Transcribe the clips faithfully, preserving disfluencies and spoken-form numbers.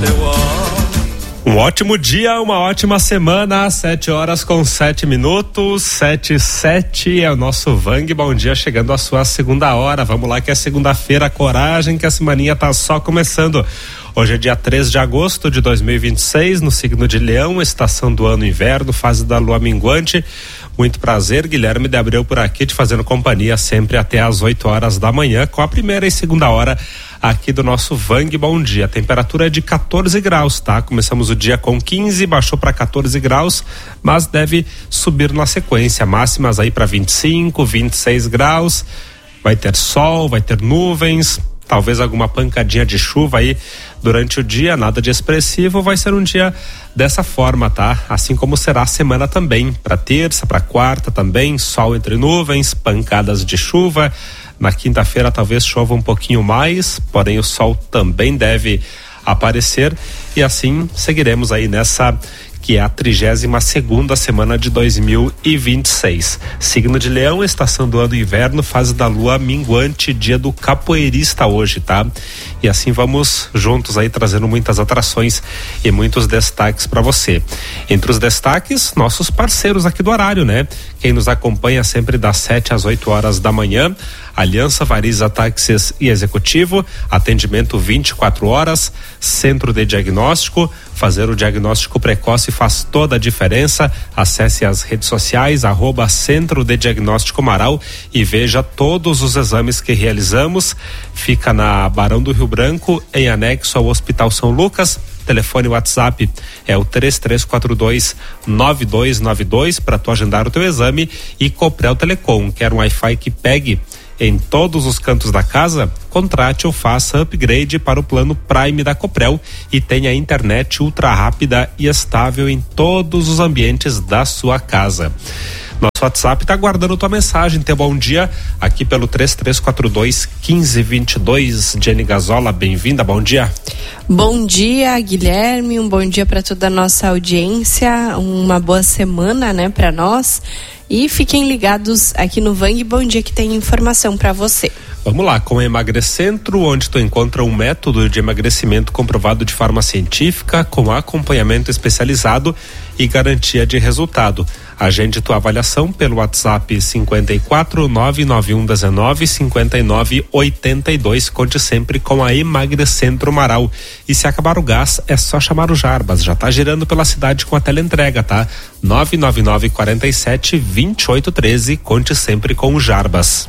Um ótimo dia, uma ótima semana, sete horas com sete minutos, sete e sete é o nosso Vang Bom Dia chegando à sua segunda hora. Vamos lá que é segunda-feira, coragem que a semaninha tá só começando. Hoje é dia três de agosto de dois mil e vinte e seis, no signo de Leão, estação do ano inverno, fase da lua minguante. Muito prazer, Guilherme de Abreu por aqui, te fazendo companhia sempre até às oito horas da manhã, com a primeira e segunda hora aqui do nosso Vang Bom Dia. A temperatura é de quatorze graus, tá? Começamos o dia com quinze, baixou para quatorze graus, mas deve subir na sequência. Máximas aí para vinte e cinco, vinte e seis graus. Vai ter sol, vai ter nuvens, talvez alguma pancadinha de chuva aí durante o dia, nada de expressivo. Vai ser um dia dessa forma, tá? Assim como será a semana também, para terça, para quarta também, sol entre nuvens, pancadas de chuva. Na quinta-feira talvez chova um pouquinho mais, porém o sol também deve aparecer e assim seguiremos aí nessa que é a trigésima segunda semana de dois mil e vinte e seis. Signo de Leão, estação do ano inverno, fase da lua minguante, dia do capoeirista hoje, tá? E assim vamos juntos aí trazendo muitas atrações e muitos destaques para você. Entre os destaques, nossos parceiros aqui do horário, né? Quem nos acompanha sempre das sete às oito horas da manhã, Aliança Variza Táxis e Executivo, atendimento vinte e quatro horas, centro de diagnóstico, fazer o diagnóstico precoce faz toda a diferença. Acesse as redes sociais, arroba Centro de Diagnóstico Marau e veja todos os exames que realizamos. Fica na Barão do Rio Branco, em anexo ao Hospital São Lucas. Telefone WhatsApp é o três três quatro dois nove dois nove dois para tu agendar o teu exame. E Coprel Telecom, quer um Wi-Fi que pegue em todos os cantos da casa? Contrate ou faça upgrade para o plano Prime da Coprel e tenha internet ultra rápida e estável em todos os ambientes da sua casa. Nosso WhatsApp está aguardando tua mensagem, teu bom dia aqui pelo três três quatro dois um cinco dois dois. Jenny Gazola, bem-vinda, bom dia. Bom dia, Guilherme, um bom dia para toda a nossa audiência, uma boa semana, né, para nós. E fiquem ligados aqui no Vang Bom Dia que tem informação para você. Vamos lá, com o Emagrecentro, onde tu encontra um método de emagrecimento comprovado de forma científica, com acompanhamento especializado e garantia de resultado. Agende tua avaliação pelo WhatsApp cinco quatro nove nove um um nove cinco nove oito dois. Conte sempre com a Emagrecentro Marau. E se acabar o gás, é só chamar o Jarbas. Já tá girando pela cidade com a teleentrega, tá? nove nove nove quatro sete dois oito um três. Conte sempre com o Jarbas.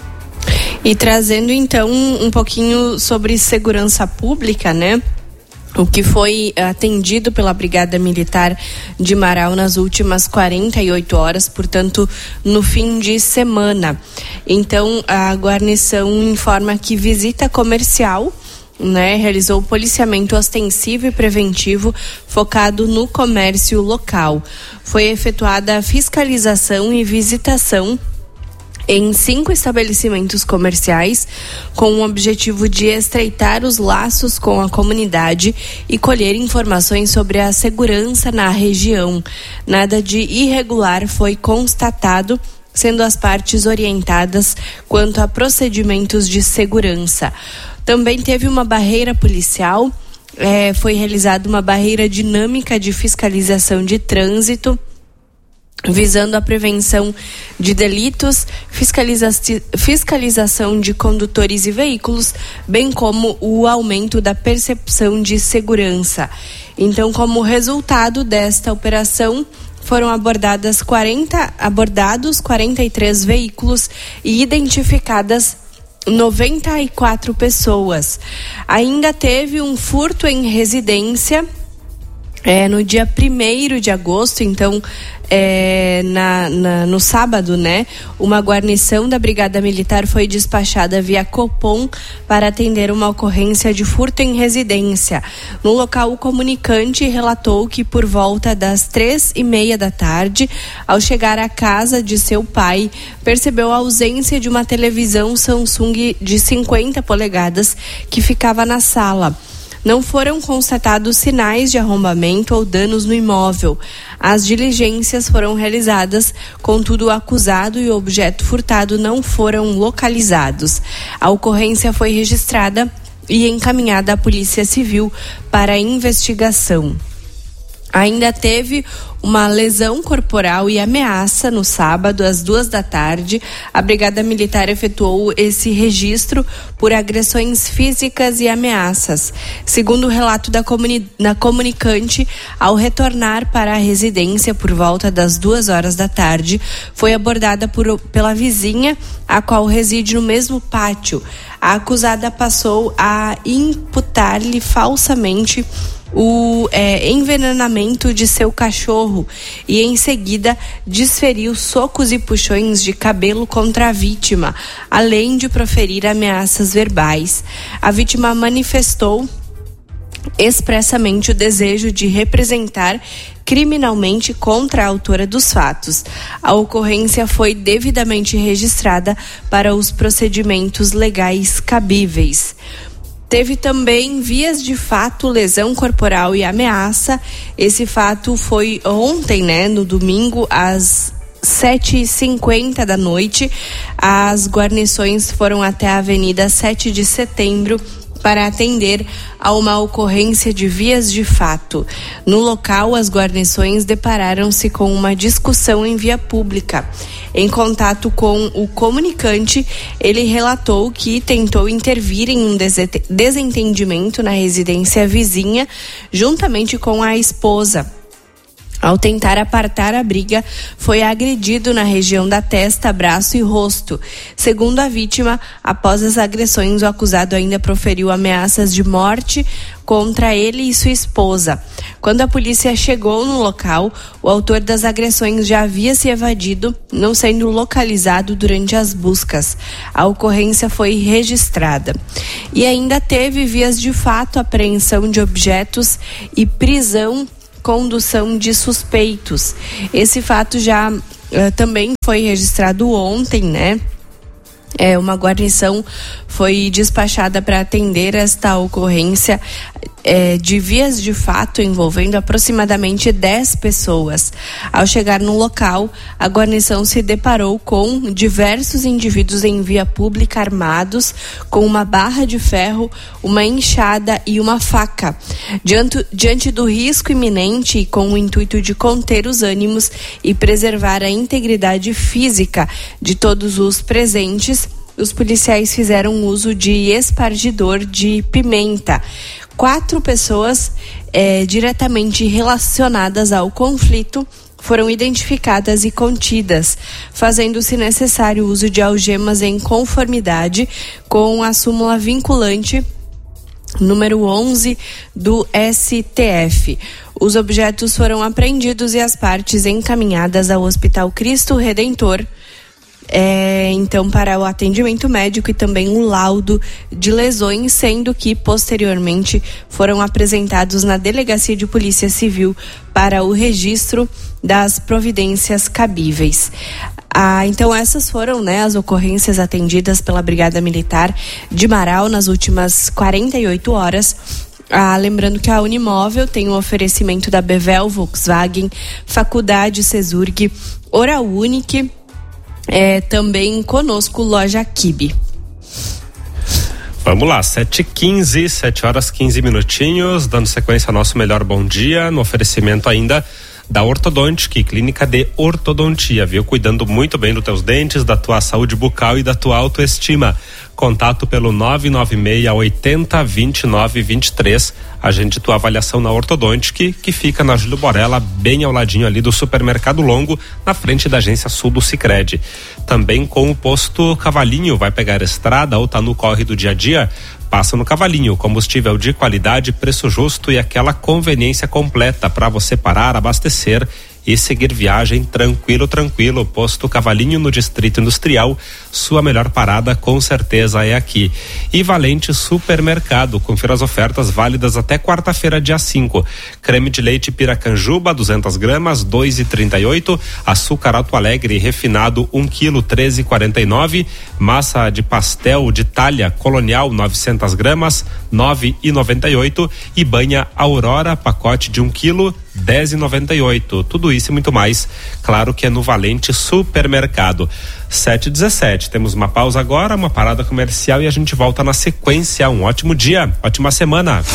E trazendo então um pouquinho sobre segurança pública, né? O que foi atendido pela Brigada Militar de Marau nas últimas quarenta e oito horas, portanto, no fim de semana. Então, a guarnição informa que visita comercial, né, realizou policiamento ostensivo e preventivo focado no comércio local. Foi efetuada a fiscalização e visitação em cinco estabelecimentos comerciais, com o objetivo de estreitar os laços com a comunidade e colher informações sobre a segurança na região. Nada de irregular foi constatado, sendo as partes orientadas quanto a procedimentos de segurança. Também teve uma barreira policial, é, foi realizada uma barreira dinâmica de fiscalização de trânsito, visando a prevenção de delitos, fiscaliza- fiscalização de condutores e veículos, bem como o aumento da percepção de segurança. Então, como resultado desta operação, foram abordadas quarenta, abordados quarenta e três veículos e identificadas noventa e quatro pessoas. Ainda teve um furto em residência É, no dia primeiro de agosto, então, é, na, na, no sábado, né, uma guarnição da Brigada Militar foi despachada via Copom para atender uma ocorrência de furto em residência. No local, o comunicante relatou que por volta das três e meia da tarde, ao chegar à casa de seu pai, percebeu a ausência de uma televisão Samsung de cinquenta polegadas que ficava na sala. Não foram constatados sinais de arrombamento ou danos no imóvel. As diligências foram realizadas, contudo o acusado e o objeto furtado não foram localizados. A ocorrência foi registrada e encaminhada à Polícia Civil para investigação. Ainda teve uma lesão corporal e ameaça no sábado, às duas da tarde. A Brigada Militar efetuou esse registro por agressões físicas e ameaças. Segundo o relato da, comuni- da comunicante, ao retornar para a residência por volta das duas horas da tarde, foi abordada por, pela vizinha, a qual reside no mesmo pátio. A acusada passou a imputar-lhe falsamente o é, envenenamento de seu cachorro e em seguida desferiu socos e puxões de cabelo contra a vítima, além de proferir ameaças verbais. A vítima manifestou expressamente o desejo de representar criminalmente contra a autora dos fatos. A ocorrência foi devidamente registrada para os procedimentos legais cabíveis. Teve também vias de fato, lesão corporal e ameaça. Esse fato foi ontem, né, no domingo, às sete e cinquenta da noite. As guarnições foram até a Avenida sete de Setembro para atender a uma ocorrência de vias de fato. No local, as guarnições depararam-se com uma discussão em via pública. Em contato com o comunicante, ele relatou que tentou intervir em um desentendimento na residência vizinha, juntamente com a esposa. Ao tentar apartar a briga, foi agredido na região da testa, braço e rosto. Segundo a vítima, após as agressões, o acusado ainda proferiu ameaças de morte contra ele e sua esposa. Quando a polícia chegou no local, o autor das agressões já havia se evadido, não sendo localizado durante as buscas. A ocorrência foi registrada. E ainda teve vias de fato, apreensão de objetos e prisão, condução de suspeitos. Esse fato já uh, também foi registrado ontem, né? É, uma guarnição foi despachada para atender esta ocorrência é, de vias de fato envolvendo aproximadamente dez pessoas. Ao chegar no local, a guarnição se deparou com diversos indivíduos em via pública armados com uma barra de ferro, uma enxada e uma faca. Diante, diante do risco iminente e com o intuito de conter os ânimos e preservar a integridade física de todos os presentes, os policiais fizeram uso de espargidor de pimenta. Quatro pessoas é, diretamente relacionadas ao conflito foram identificadas e contidas, fazendo-se necessário o uso de algemas em conformidade com a súmula vinculante número onze do S T F. Os objetos foram apreendidos e as partes encaminhadas ao Hospital Cristo Redentor, É, então para o atendimento médico e também um laudo de lesões, sendo que posteriormente foram apresentados na Delegacia de Polícia Civil para o registro das providências cabíveis. Ah, então essas foram, né, as ocorrências atendidas pela Brigada Militar de Marau nas últimas quarenta e oito horas. Ah, lembrando que a Unimóvel tem um oferecimento da Bevel, Volkswagen, Faculdade Cesurg, Oral Unique, É, também conosco, Loja Kibe. Vamos lá, sete e quinze, sete horas quinze minutinhos, dando sequência ao nosso melhor bom dia, no oferecimento ainda da Ortodontic, clínica de ortodontia, viu? Cuidando muito bem dos teus dentes, da tua saúde bucal e da tua autoestima. Contato pelo nove nove seis, oito zero, dois nove dois três. Agende tua avaliação na Ortodontic, que fica na Júlio Borella, bem ao ladinho ali do Supermercado Longo, na frente da agência Sul do Sicredi. Também com o posto Cavalinho, vai pegar estrada ou tá no corre do dia a dia? Passa no Cavalinho, combustível de qualidade, preço justo e aquela conveniência completa para você parar, abastecer e seguir viagem tranquilo, tranquilo. Posto Cavalinho no Distrito Industrial, sua melhor parada com certeza é aqui. E Valente Supermercado, confira as ofertas válidas até quarta-feira, dia cinco. Creme de leite Piracanjuba, duzentas gramas, dois e trinta e oito. Açúcar Alto Alegre refinado, um quilo, treze e quarenta e nove. Massa de pastel de talha colonial, novecentas gramas, nove e noventa e oito. E banha Aurora, pacote de um quilo, dez reais e noventa e oito centavos. Tudo isso e muito mais, claro que é no Valente Supermercado. sete e dezessete. Temos uma pausa agora, uma parada comercial e a gente volta na sequência. Um ótimo dia, ótima semana.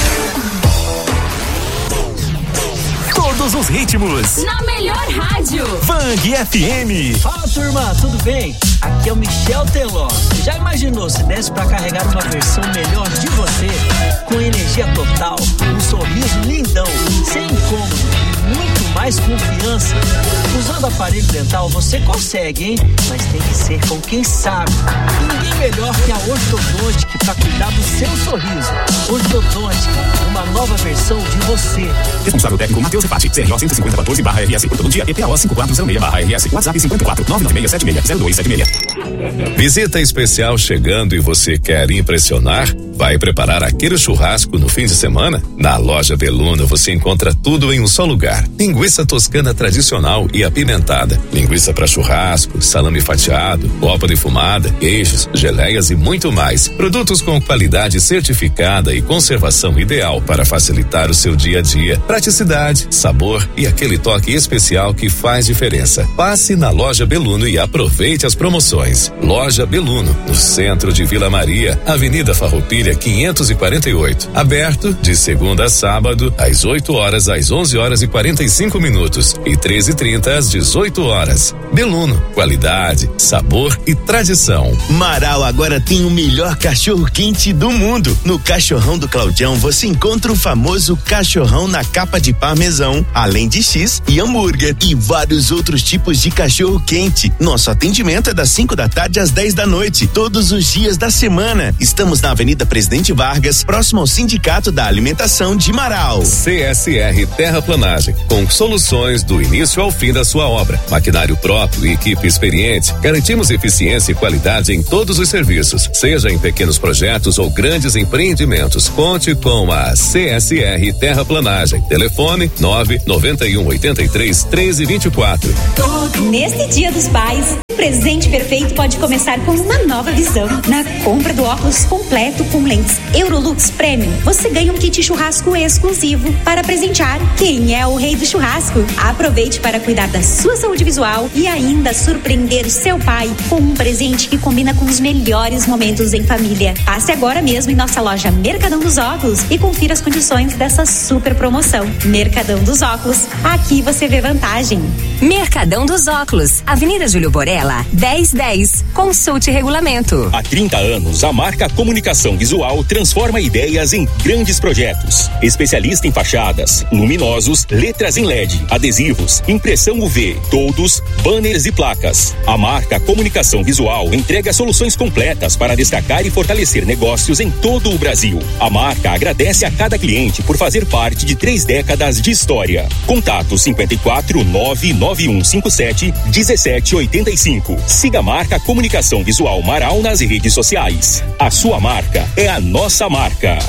Todos os ritmos. Na melhor rádio. Vang F M. Fala, turma, tudo bem? Aqui é o Michel Teló. Já imaginou se desse pra carregar uma versão melhor de você? Com energia total, um sorriso lindão, sem incômodo e muito mais confiança. Usando aparelho dental você consegue, hein? Mas tem que ser com quem sabe. E ninguém melhor que a Ortodontic pra cuidar do seu sorriso. Ortodontic, uma nova versão de você. Responsável técnico Matheus Repati, C R O cento e cinquenta quatorze barra R S Ortodontia E P A O cinco quatro zero seis barra R S, WhatsApp cinquenta e quatro, nove nove seis sete seis, zero dois sete seis. Visita especial chegando e você quer impressionar? Vai preparar aquele churrasco no fim de semana? Na Loja Beluno você encontra tudo em um só lugar. Linguiça toscana tradicional e apimentada, linguiça para churrasco, salame fatiado, copa defumada, queijos, geleias e muito mais. Produtos com qualidade certificada e conservação ideal para facilitar o seu dia a dia. Praticidade, sabor e aquele toque especial que faz diferença. Passe na Loja Beluno e aproveite as promoções. Loja Beluno, no centro de Vila Maria, Avenida Farroupilha quinhentos e quarenta e oito. Aberto de segunda a sábado, às oito horas às onze horas e quarenta e cinco minutos e treze e trinta às dezoito horas. Beluno, qualidade, sabor e tradição. Marau agora tem o melhor cachorro quente do mundo. No Cachorrão do Claudião você encontra o famoso cachorrão na capa de parmesão, além de X e hambúrguer e vários outros tipos de cachorro quente. Nosso atendimento é das cinco da tarde às dez da noite, todos os dias da semana. Estamos na Avenida Presidente Vargas, próximo ao Sindicato da Alimentação de Marau. C S R Terraplanagem, com soluções do início ao fim da sua obra. Maquinário próprio e equipe experiente. Garantimos eficiência e qualidade em todos os serviços, seja em pequenos projetos ou grandes empreendimentos. Conte com a C S R Terraplanagem. Telefone nove nove um oito três treze vinte e quatro. Neste Dia dos Pais, o presente perfeito pode começar com uma nova visão. Na compra do óculos completo com lentes Eurolux Premium, você ganha um kit churrasco exclusivo para presentear quem é o rei do churrasco. Aproveite para cuidar da sua saúde visual e ainda surpreender o seu pai com um presente que combina com os melhores momentos em família. Passe agora mesmo em nossa loja Mercadão dos Óculos e confira as condições dessa super promoção. Mercadão dos Óculos, aqui você vê vantagem. Mercadão dos Óculos, Avenida Júlio Borella, dez dez. Consulte regulamento. Há trinta anos, a marca Comunicação Visual transforma ideias em grandes projetos. Especialista em fachadas, luminosos, letras em L E D, adesivos, impressão U V, todos, banners e placas. A marca Comunicação Visual entrega soluções completas para destacar e fortalecer negócios em todo o Brasil. A marca agradece a cada cliente por fazer parte de três décadas de história. Contato cinquenta e quatro, nove nove um cinco sete, dezessete oitenta e cinco. Siga a marca Comunicação Visual Marau nas redes sociais. A sua marca é a nossa marca.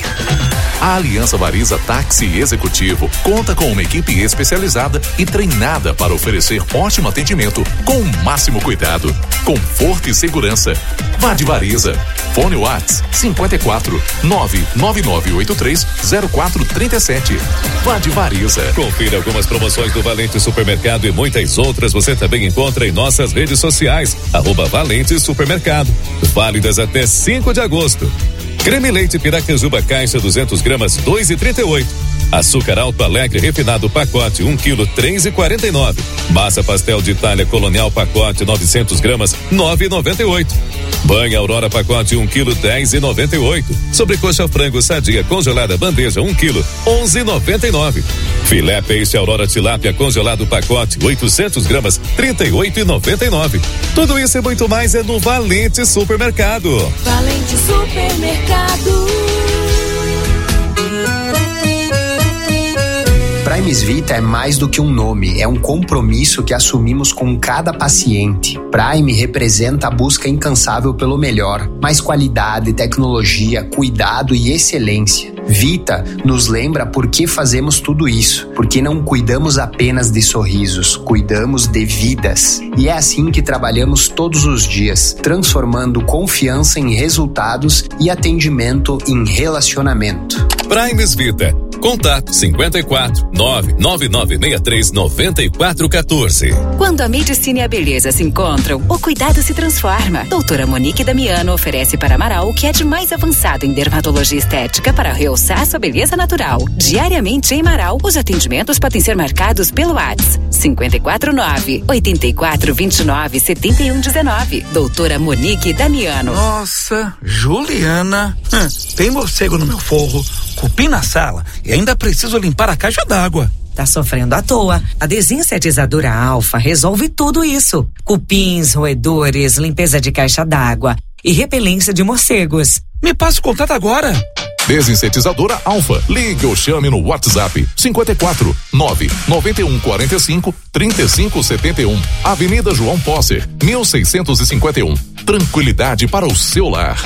A Aliança Variza Táxi Executivo conta com uma equipe especializada e treinada para oferecer ótimo atendimento com o máximo cuidado, conforto e segurança. Vá de Variza. Fone WhatsApp cinquenta e quatro, nove nove nove oito três, zero quatro três sete. Vá de Variza. Confira algumas promoções do Valente Supermercado e muitas outras você também encontra em nossas redes sociais. Arroba Valente Supermercado. Válidas até cinco de agosto. Creme leite Piracanjuba caixa duzentos gramas, dois e trinta e oito. Açúcar Alto Alegre refinado pacote um quilo, três e quarenta e nove. Massa pastel de Itália Colonial pacote novecentos gramas, nove e noventa e oito. Banha Aurora pacote um quilo, dez e noventa e oito. Sobrecoxa frango sadia congelada bandeja um quilo, onze e noventa e nove. Filé peixe Aurora tilápia congelado pacote oitocentos gramas, trinta e oito e noventa e nove. Tudo isso e muito mais é no Valente Supermercado. Valente Supermercado. Primes Vita é mais do que um nome, é um compromisso que assumimos com cada paciente. Prime representa a busca incansável pelo melhor, mais qualidade, tecnologia, cuidado e excelência. Vita nos lembra por que fazemos tudo isso, porque não cuidamos apenas de sorrisos, cuidamos de vidas. E é assim que trabalhamos todos os dias, transformando confiança em resultados e atendimento em relacionamento. Primes Vita. Contato cinquenta e quatro, nove nove nove seis três nove quatro um quatro. Quando a medicina e a beleza se encontram, o cuidado se transforma. Doutora Monique Damiano oferece para Amaral o que é de mais avançado em dermatologia estética para realçar sua beleza natural. Diariamente em Amaral, os atendimentos podem ser marcados pelo WhatsApp cinquenta e quatro nove, oitenta e quatro, vinte e nove, setenta e um, dezenove. Doutora Monique Damiano. Nossa, Juliana, hum, tem morcego no meu forro, cupim na sala e ainda preciso limpar a caixa d'água. Tá sofrendo à toa. A desinsetizadora Alfa resolve tudo isso. Cupins, roedores, limpeza de caixa d'água e repelência de morcegos. Me passa o contato agora. Desinsetizadora Alfa. Ligue ou chame no WhatsApp cinquenta e quatro, nove nove um quatro cinco, três cinco sete um. Avenida João Posser, mil seiscentos e cinquenta e um. Tranquilidade para o seu lar.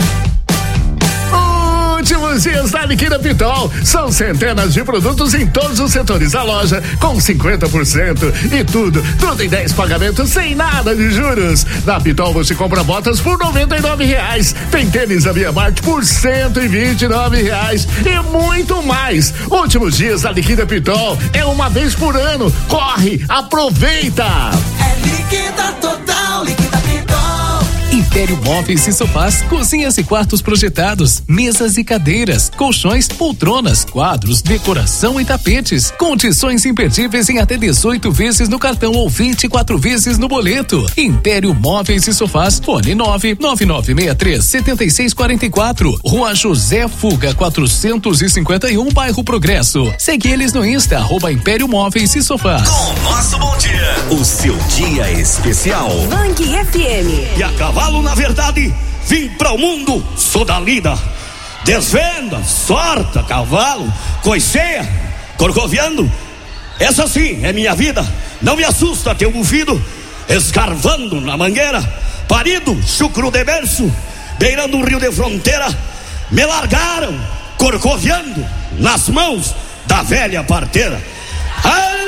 Últimos dias da Liquida Pitol. São centenas de produtos em todos os setores da loja com cinquenta por cento e tudo, tudo em dez pagamentos sem nada de juros. Na Pitol você compra botas por noventa e nove reais. Tem tênis da Via Marte por cento e vinte e nove reais e muito mais. Últimos dias da Liquida Pitol é uma vez por ano. Corre, aproveita. É Liquida Total, Liquida Pitol. Império Móveis e Sofás, cozinhas e quartos projetados, mesas e cadeiras, colchões, poltronas, quadros, decoração e tapetes. Condições imperdíveis em até dezoito vezes no cartão ou vinte e quatro vezes no boleto. Império Móveis e Sofás, fone nove nove nove seis três sete seis quatro quatro, Rua José Fuga quatrocentos e cinquenta e um, Bairro Progresso. Segue eles no Insta, arroba Império Móveis e Sofás. Com nosso bom dia, o seu dia especial. Bang F M. E a cavalo, na verdade, vim para o mundo, sou da lida. Desvenda, sorta, cavalo, coiceia, corcoviando. Essa sim é minha vida. Não me assusta teu bufido, escarvando na mangueira, parido, chucro de berço, beirando um rio de fronteira. Me largaram, corcoviando nas mãos da velha parteira. Ai!